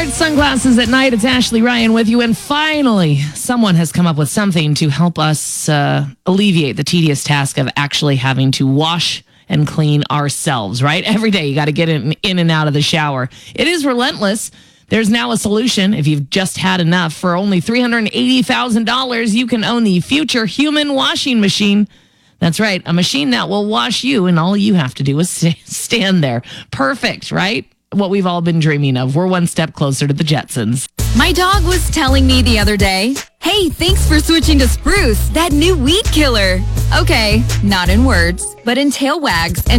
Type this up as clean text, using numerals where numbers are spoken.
Smart sunglasses at night. It's Ashley Ryan with you. And finally, someone has come up with something to help us alleviate the tedious task of actually having to wash and clean ourselves, right? Every day you got to get in and out of the shower. It is relentless. There's now a solution. If you've just had enough, for only $380,000, you can own the Future Human Washing Machine. That's right, a machine that will wash you, and all you have to do is stand there. Perfect, right? What we've all been dreaming of. We're one step closer to the Jetsons. My dog was telling me the other day, "Hey, thanks for switching to Spruce, that new weed killer." Okay, not in words, but in tail wags and